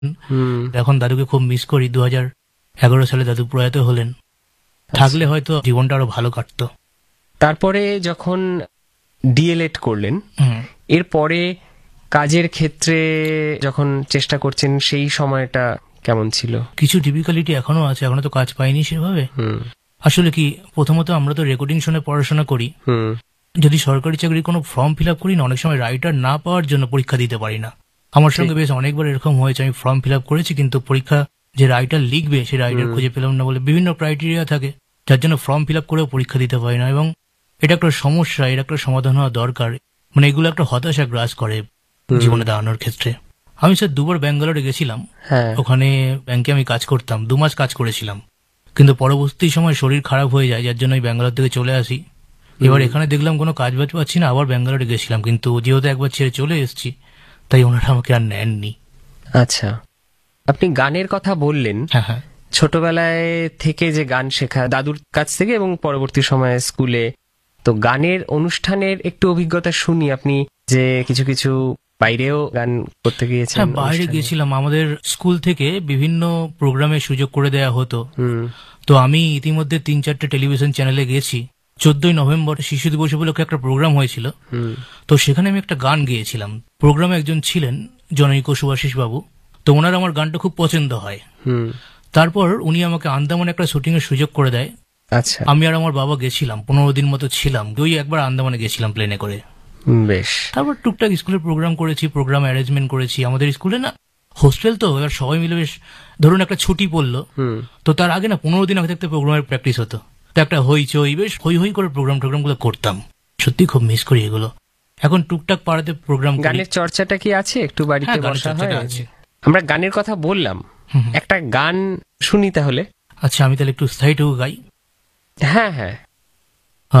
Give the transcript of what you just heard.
এখন দাদুকে খুব মিস করি। 2011 সালে দাদু প্রয়াত হলেন। থাকলে হয়তো জীবনটা আরো ভালো কাটতো। তারপরে যখন ডিএলএড করলেন, এরপরে কাজের ক্ষেত্রে যখন চেষ্টা করছেন, সেই সময়টা কেমন ছিল? কিছু ডিফিকাল্টি এখনো আছে, এখনো তো কাজ পাইনি সেভাবে। আসলে কি, প্রথমত আমরা তো রেকর্ডিং শুনে পড়াশোনা করি। যদি সরকারি চাকরির কোনো ফর্ম ফিল আপ করি না, অনেক সময় রাইটার না পাওয়ার জন্য পরীক্ষা দিতে পারি না। আমার সঙ্গে বেশ অনেকবার এরকম হয়েছে, আমি ফর্ম ফিল আপ করেছি কিন্তু পরীক্ষা যে রাইটার লিখবে সে রাইটার খুঁজে পেলাম না বলে বিভিন্ন ক্রাইটেরিয়া থাকে, যার জন্য ফর্ম ফিল আপ করেও পরীক্ষা দিতে পারি না। এবং এটা একটা সমস্যা, এর একটা সমাধান হওয়া দরকার। মানে এগুলো একটা হতাশা গ্রাস করে জীবনে দাঁড়ানোর ক্ষেত্রে। আমি স্যার 2বার ব্যাঙ্গালোরে গেছিলাম, ওখানে ব্যাংকে আমি কাজ করতাম, 2 মাস কাজ করেছিলাম, কিন্তু পরবর্তী সময় শরীর খারাপ হয়ে যায়, যার জন্য আমি ব্যাঙ্গালোর থেকে চলে আসি। এবার এখানে দেখলাম কোনো কাজ বাজ পাচ্ছি না, আবার ব্যাঙ্গালোরে গেছিলাম, কিন্তু যেহেতু একবার ছেড়ে চলে এসেছি তাই ওনারা আমাকে আর নেননি। আচ্ছা, আপনি গানের কথা বললেন। হ্যাঁ, ছোটবেলায় থেকে যে গান শেখা দাদুর কাছ থেকে এবং পরবর্তী সময়ে স্কুলে, তো গানের অনুষ্ঠানের একটু অভিজ্ঞতা শুনি। আপনি যে কিছু কিছু বাইরেও গান করতে গিয়েছেন? হ্যাঁ, বাইরে গিয়েছিলাম, আমাদের স্কুল থেকে বিভিন্ন প্রোগ্রামের সুযোগ করে দেয়া হতো। তো আমি ইতিমধ্যে 3-4টে টেলিভিশন চ্যানেলে গেছি। 14ই নভেম্বর শিশু দিবস উপলক্ষে একটা প্রোগ্রাম হয়েছিল, তো সেখানে আমি একটা গান গেয়েছিলাম। প্রোগ্রামে একজন ছিলেন জনৈক সুভাষিস বাবু, তো ওনার আমার গানটা খুব পছন্দ হয়। তারপর উনি আমাকে আন্দামানে একটা শুটিং এর সুযোগ করে দেয়। আচ্ছা, আমি আর আমার বাবা গেছিলাম, 15 দিন মতো ছিলাম। একবার আন্দামানে গেছিলাম প্লেনে করে। বেশ। তারপর টুকটাক স্কুলের প্রোগ্রাম করেছি, প্রোগ্রাম অ্যারেঞ্জমেন্ট করেছি। আমাদের স্কুলে না হোস্টেল, তো এবার সবাই মিলে বেশ, ধরুন একটা ছুটি পড়লো, তো তার আগে না 15 দিন আগে থাকতে প্রোগ্রামের প্র্যাকটিস হতো। তো একটা হইচই, বেশ হই হই করে টোগ্রামগুলো করতাম। সত্যি খুব মিস করি এগুলো। এখন টুকটাক পাড়াতে প্রোগ্রাম। গানের চর্চাটা কি আছে? একটু বাড়িতে বসা হয়? আমরা গানের কথা বললাম, একটা গান শুনি তাহলে। আচ্ছা, আমি তাহলে একটু স্থায়ীটুকু গাই। হ্যাঁ হ্যাঁ।